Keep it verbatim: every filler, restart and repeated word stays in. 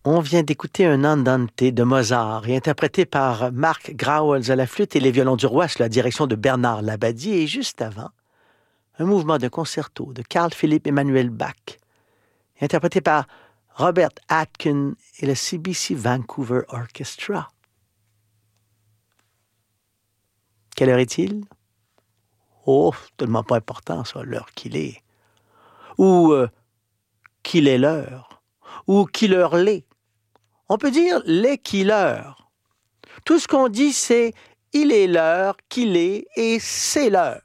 On vient d'écouter un andante de Mozart, et interprété par Marc Grauwels à la flûte et les violons du roi sous la direction de Bernard Labadie, et juste avant, un mouvement de concerto de Carl Philipp Emanuel Bach, interprété par Robert Atkin et le C B C Vancouver Orchestra. Quelle heure est-il? Oh, tellement pas important, ça, l'heure qu'il est. Ou euh, qu'il est l'heure. Ou qu'il heure l'est. On peut dire les qu'il heure. Tout ce qu'on dit, c'est il est l'heure, qu'il est et c'est l'heure.